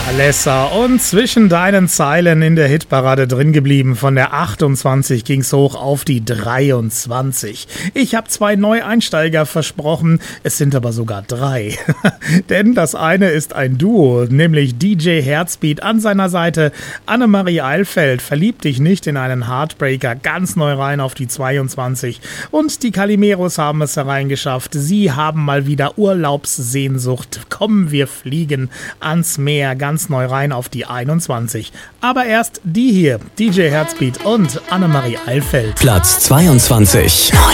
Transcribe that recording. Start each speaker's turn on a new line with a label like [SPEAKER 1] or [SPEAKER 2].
[SPEAKER 1] Alessa und zwischen deinen Zeilen in der Hitparade drin geblieben. Von der 28 ging's hoch auf die 23. Ich habe 2 Neueinsteiger versprochen, es sind aber sogar 3. Denn das eine ist ein Duo, nämlich DJ Herzbeat an seiner Seite. Annemarie Eilfeld, verlieb dich nicht in einen Heartbreaker, ganz neu rein auf die 22. Und die Calimeros haben es hereingeschafft. Sie haben mal wieder Urlaubssehnsucht. Kommen wir fliegen ans Meer, ganz neu rein auf die 21. Aber erst die hier, DJ Herzbeat und Annemarie Eilfeld.
[SPEAKER 2] Platz 22.